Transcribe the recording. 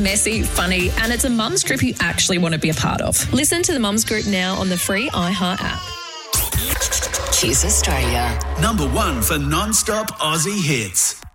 Messy, funny, and it's a mum's group you actually want to be a part of. Listen to the Mums Group now on the free iHeart app. Kiss Australia. Number 1 for non-stop Aussie hits.